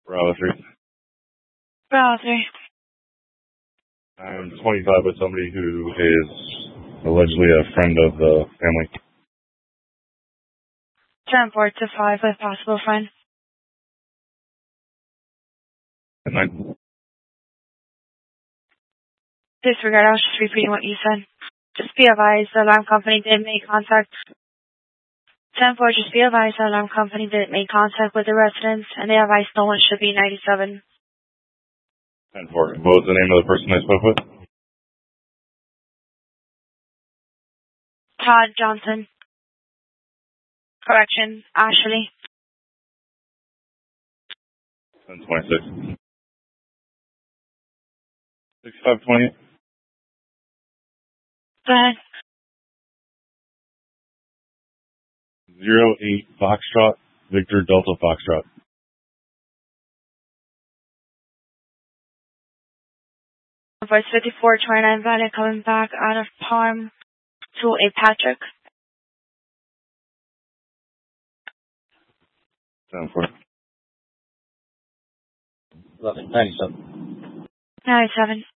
Bravo 3. Bravo 3. I'm 25 with somebody who is allegedly a friend of the family. 10-4 to 5 with possible friend. 9. Disregard, I was just repeating what you said. Just be advised, the alarm company did make contact. 10-4, just be advised, the alarm company did make contact with the residents, and they advised no one should be 97. 10-4. What was the name of the person I spoke with? Todd Johnson. Correction, Ashley. 10-26. 6528. Go ahead. 08 Foxtrot, Victor Delta Foxtrot. Voice 5429 Valley coming back out of Palm to a Patrick. 10-4. 97. 97.